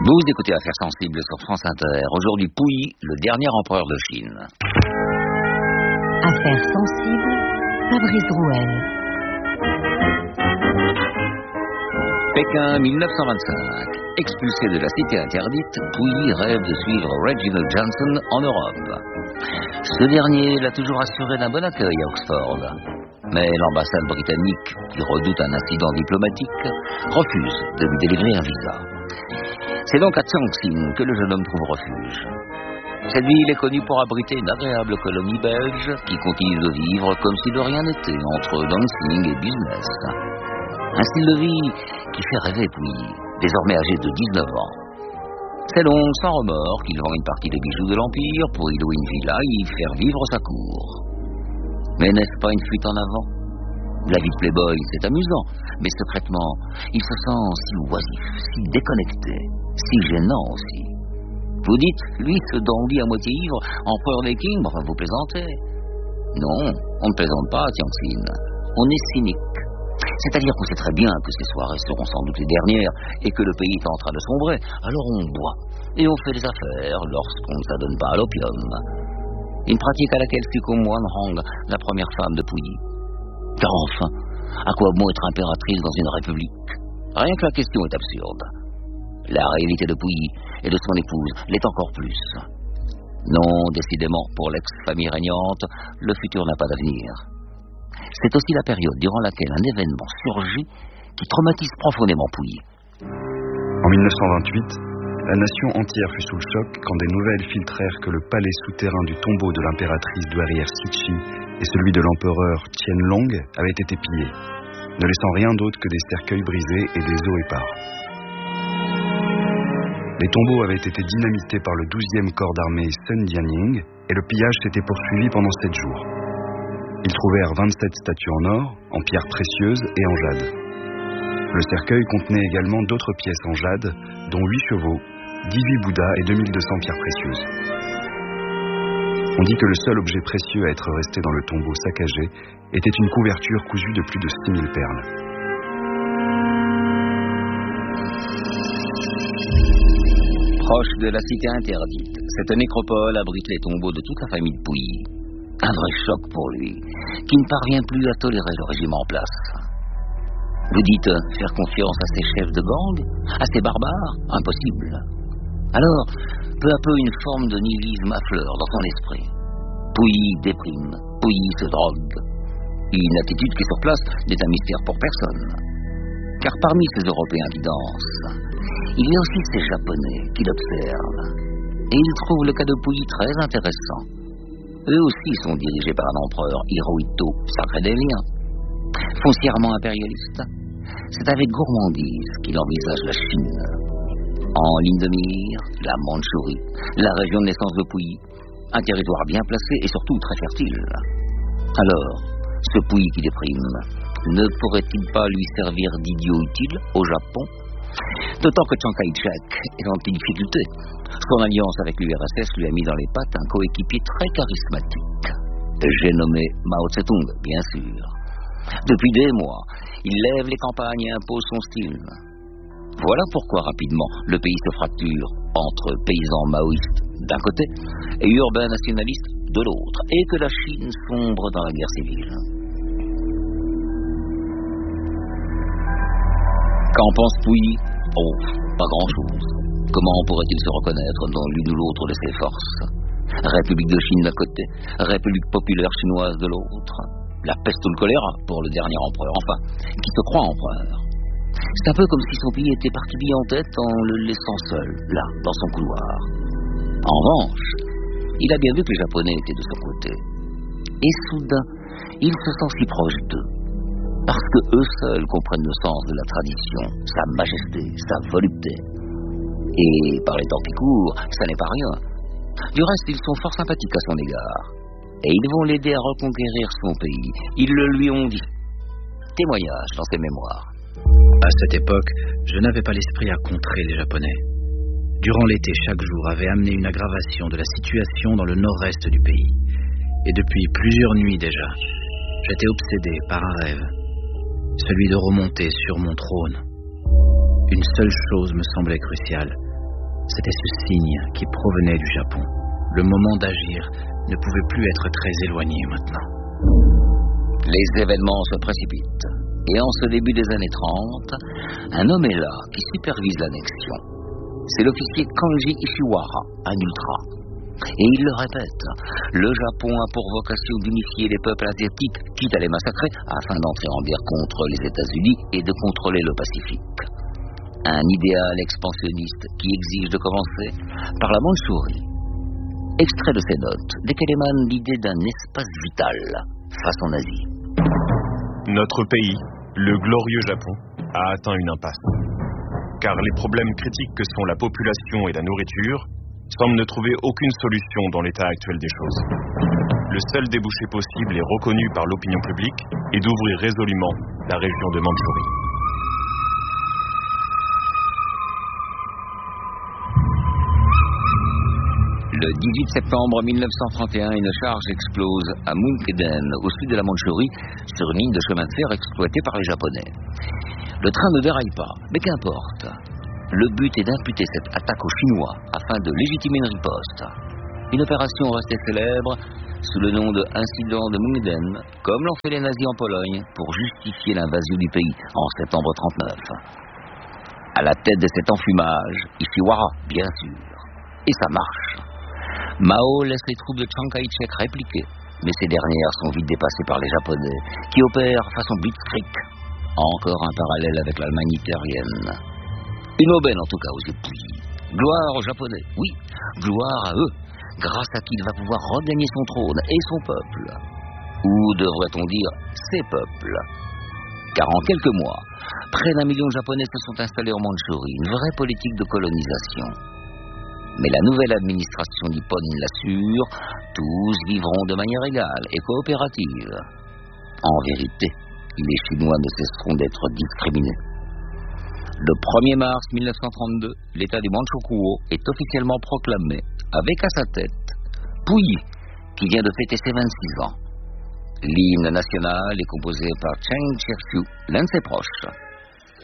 Vous écoutez Affaires sensibles sur France Inter. Aujourd'hui, Puyi, le dernier empereur de Chine. Affaires sensibles, Fabrice Drouel. Pékin, 1925. Expulsé de la cité interdite, Puyi rêve de suivre Reginald Johnson en Europe. Ce dernier l'a toujours assuré d'un bon accueil à Oxford. Mais l'ambassade britannique, qui redoute un incident diplomatique, refuse de lui délivrer un visa. C'est donc à Tongxing que le jeune homme trouve refuge. Cette ville est connue pour abriter une agréable colonie belge qui continue de vivre comme si de rien n'était entre dancing et business. Un style de vie qui fait rêver Puyi, désormais âgé de 19 ans. C'est donc sans remords qu'il vend une partie des bijoux de l'Empire pour y louer une villa et y faire vivre sa cour. Mais n'est-ce pas une fuite en avant ? La vie de playboy, c'est amusant, mais secrètement, il se sent si oisif, si déconnecté, si gênant aussi. Vous dites, lui, ce dandy à moitié ivre, empereur des kings, enfin vous plaisantez. Non, on ne plaisante pas à Tianjin. On est cynique. C'est-à-dire qu'on sait très bien que ces soirées seront sans doute les dernières et que le pays est en train de sombrer. Alors on boit et on fait des affaires lorsqu'on ne s'adonne pas à l'opium. Une pratique à laquelle succombe Wan Hong, la première femme de Puyi. Car enfin, à quoi bon être impératrice dans une république ? Rien que la question est absurde. La réalité de Puyi et de son épouse l'est encore plus. Non, décidément, pour l'ex-famille régnante, le futur n'a pas d'avenir. C'est aussi la période durant laquelle un événement surgit qui traumatise profondément Puyi. En 1928, la nation entière fut sous le choc quand des nouvelles filtrèrent que le palais souterrain du tombeau de l'impératrice douairière Cixi et celui de l'empereur Qianlong avaient été pillés, ne laissant rien d'autre que des cercueils brisés et des os épars. Les tombeaux avaient été dynamités par le 12e corps d'armée Sun Jianying et le pillage s'était poursuivi pendant 7 jours. Ils trouvèrent 27 statues en or, en pierres précieuses et en jade. Le cercueil contenait également d'autres pièces en jade, dont 8 chevaux, 18 Bouddhas et 2200 pierres précieuses. On dit que le seul objet précieux à être resté dans le tombeau saccagé était une couverture cousue de plus de 6000 perles. Proche de la cité interdite, cette nécropole abrite les tombeaux de toute la famille de Puyi. Un vrai choc pour lui, qui ne parvient plus à tolérer le régime en place. Vous dites faire confiance à ces chefs de gang, à ces barbares ? Impossible. Alors, peu à peu, une forme de nihilisme affleure dans son esprit. Puyi déprime, Puyi se drogue. Une attitude qui sur place n'est un mystère pour personne. Car parmi ces Européens qui dansent, il y a aussi ces Japonais qui l'observent. Et ils trouvent le cas de Puyi très intéressant. Eux aussi sont dirigés par un empereur Hirohito, sacré des liens. Foncièrement impérialiste, c'est avec gourmandise qu'il envisage la Chine. En ligne de mire, la Mandchourie, la région de naissance de Puyi, un territoire bien placé et surtout très fertile. Alors, ce Puyi qui déprime, ne pourrait-il pas lui servir d'idiot utile au Japon ? D'autant que Chiang Kai-shek est en difficulté. Son alliance avec l'URSS lui a mis dans les pattes un coéquipier très charismatique. J'ai nommé Mao Tse-tung, bien sûr. Depuis des mois, il lève les campagnes et impose son style. Voilà pourquoi, rapidement, le pays se fracture entre paysans maoïstes d'un côté et urbains nationalistes de l'autre, et que la Chine sombre dans la guerre civile. Qu'en pense Puyi ? Oh, pas grand-chose. Comment pourrait-il se reconnaître dans l'une ou l'autre de ses forces ? République de Chine d'un côté, République populaire chinoise de l'autre. La peste ou le choléra pour le dernier empereur, enfin, qui se croit empereur. C'est un peu comme si son pays était parti bien en tête en le laissant seul, là, dans son couloir. En revanche, il a bien vu que les Japonais étaient de son côté. Et soudain, il se sent si proche d'eux. Parce que eux seuls comprennent le sens de la tradition, sa majesté, sa volupté. Et par les temps qui courent, ça n'est pas rien. Du reste, ils sont fort sympathiques à son égard. Et ils vont l'aider à reconquérir son pays. Ils le lui ont dit. Témoignage dans ses mémoires. À cette époque, je n'avais pas l'esprit à contrer les Japonais. Durant l'été, chaque jour avait amené une aggravation de la situation dans le nord-est du pays. Et depuis plusieurs nuits déjà, j'étais obsédé par un rêve. Celui de remonter sur mon trône. Une seule chose me semblait cruciale, C'était ce signe qui provenait du Japon. Le moment d'agir ne pouvait plus être très éloigné maintenant. Les événements se précipitent. Et en ce début des années 30, un homme est là qui supervise l'annexion. C'est l'officier Kanji Ishiwara, un ultra. Et il le répète, le Japon a pour vocation d'unifier les peuples asiatiques, quitte à les massacrer, afin d'entrer en guerre contre les États-Unis et de contrôler le Pacifique. Un idéal expansionniste qui exige de commencer par la Mandchourie. Extrait de ces notes, desquelles émane l'idée d'un espace vital façon Asie. Notre pays, le glorieux Japon, a atteint une impasse. Car les problèmes critiques que sont la population et la nourriture semblent ne trouver aucune solution dans l'état actuel des choses. Le seul débouché possible et reconnu par l'opinion publique est d'ouvrir résolument la région de Mandchourie. Le 18 septembre 1931, une charge explose à Munkedon, au sud de la Mandchourie, sur une ligne de chemin de fer exploitée par les Japonais. Le train ne déraille pas, mais qu'importe. Le but est d'imputer cette attaque aux Chinois afin de légitimer une riposte. Une opération restée célèbre sous le nom de Incident de Munkedon, comme l'ont fait les nazis en Pologne pour justifier l'invasion du pays en septembre 1939. À la tête de cet enfumage, Ishiwara, bien sûr. Et ça marche. Mao laisse les troupes de Chiang Kai-shek répliquer, mais ces dernières sont vite dépassées par les Japonais, qui opèrent façon blitzkrieg. Encore un parallèle avec l'Allemagne hitlérienne. Une aubaine en tout cas aux yeux de Pouilly. Gloire aux Japonais, oui, gloire à eux, grâce à qui il va pouvoir regagner son trône et son peuple. Ou devrait-on dire ses peuples. Car en quelques mois, près d'1 million de Japonais se sont installés en Mandchourie, une vraie politique de colonisation. Mais la nouvelle administration nippone l'assure, tous vivront de manière égale et coopérative. En vérité, les Chinois ne cesseront d'être discriminés. Le 1er mars 1932, l'État du Manchukuo est officiellement proclamé, avec à sa tête Pouilly, qui vient de fêter ses 26 ans. L'hymne national est composé par Cheng Chir-Chiu, l'un de ses proches.